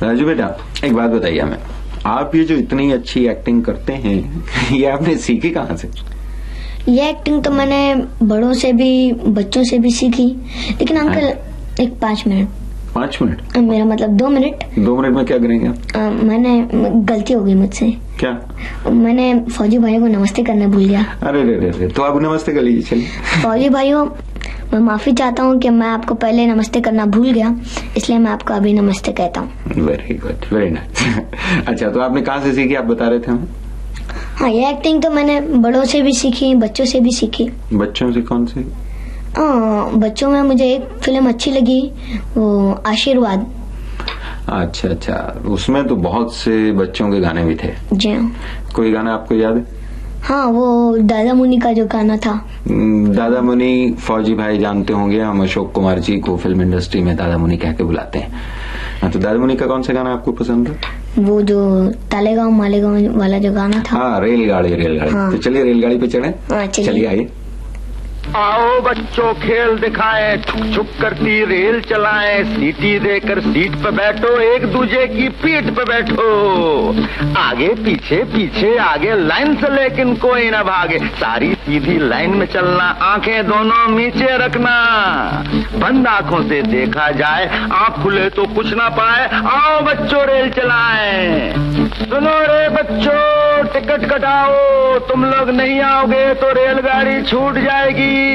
राजू बेटा, एक बात बताइए हमें, आप ये जो इतनी अच्छी एक्टिंग करते हैं ये आपने सीखी कहाँ से? ये एक्टिंग तो मैंने बड़ों से भी बच्चों से भी सीखी, लेकिन अंकल एक 5 मिनट। 5 मिनट? मेरा मतलब 2 मिनट। 2 मिनट में क्या करेंगे आप? मैंने गलती हो गई मुझसे। क्या? मैंने फौजी भाई को नमस्ते करना भूल गया। अरे रे रे, तो आप नमस्ते कर लीजिए। चलिए फौजी भाइयों, मैं माफी चाहता हूँ कि मैं आपको पहले नमस्ते करना भूल गया, इसलिए मैं आपको अभी नमस्ते कहता हूँ। Very good, very nice. अच्छा, तो आपने कहाँ से सीखी, आप बता रहे थे हमें? हाँ, ये एक्टिंग तो मैंने बड़ों से भी सीखी, बच्चों से भी सीखी। बच्चों से कौन सी? बच्चों में मुझे एक फिल्म अच्छी लगी, वो आशीर्वाद। अच्छा अच्छा, उसमें तो बहुत से बच्चों के गाने भी थे। जी हाँ। कोई गाना आपको याद है? हाँ, वो दादा मुनि का जो गाना था। दादा मुनि फौजी भाई जानते होंगे, हम अशोक कुमार जी को फिल्म इंडस्ट्री में दादा मुनि कह के बुलाते हैं। हाँ, तो दादा मुनि का कौन सा गाना आपको पसंद है? वो जो तालेगांव मालेगांव वाला जो गाना था। हाँ, रेलगाड़ी। हाँ। तो चलिए रेलगाड़ी पे चढ़े। हाँ, चलिए आइए। आओ बच्चों खेल दिखाएं, छुक छुक करती रेल चलाएं, सीटी देकर सीट पे बैठो, एक दूजे की पीठ पे बैठो, आगे पीछे पीछे आगे, लाइन से लेकिन कोई ना भागे, सारी सीधी लाइन में चलना, आंखें दोनों नीचे रखना, बंद आंखों से देखा जाए, आंख खुले तो कुछ ना पाए, आओ बच्चों रेल चलाएं। सुनो रे बच्चों, टिकट कटाओ, तुम लोग नहीं आओगे तो रेलगाड़ी छूट जाएगी।